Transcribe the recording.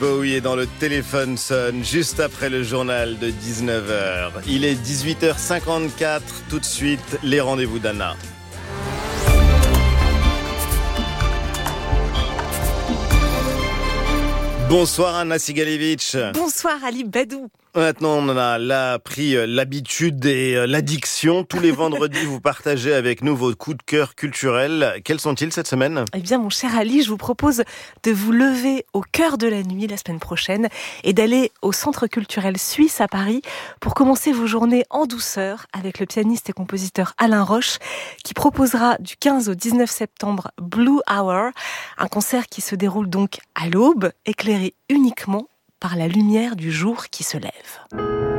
Bowie est dans le téléphone sonne juste après le journal de 19h. Il est 18h54, tout de suite les rendez-vous d'Anna. Bonsoir Anna Sigalevitch. Bonsoir Ali Badou. Maintenant, on en a pris l'habitude et l'addiction. Tous les vendredis, vous partagez avec nous vos coups de cœur culturels. Quels sont-ils cette semaine ? Eh bien, mon cher Ali, je vous propose de vous lever au cœur de la nuit la semaine prochaine et d'aller au Centre culturel suisse à Paris pour commencer vos journées en douceur avec le pianiste et compositeur Alain Roche qui proposera du 15 au 19 septembre Blue Hour, un concert qui se déroule donc à l'aube, éclairé uniquement par la lumière du jour qui se lève.